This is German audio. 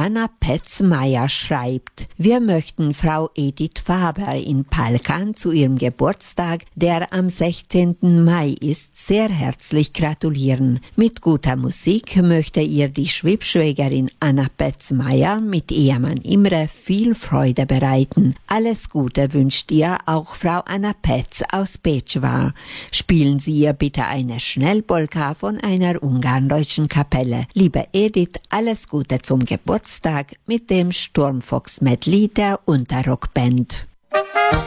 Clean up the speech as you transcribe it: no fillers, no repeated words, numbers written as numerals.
Anna Petz-Meyer schreibt: Wir möchten Frau Edith Faber in Palkan zu ihrem Geburtstag, der am 16. Mai ist, sehr herzlich gratulieren. Mit guter Musik möchte ihr die Schwibschwägerin Anna Petz-Meyer mit Ehemann Imre viel Freude bereiten. Alles Gute wünscht ihr auch Frau Anna Petz aus Bečva. Spielen Sie ihr bitte eine Schnellpolka von einer ungarndeutschen Kapelle. Liebe Edith, alles Gute zum Geburtstag mit dem Sturmfox-Medley der Unterrockband.